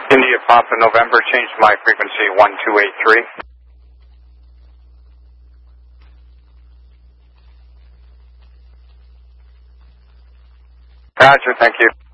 India Papa November, change my frequency 1283. Roger, thank you.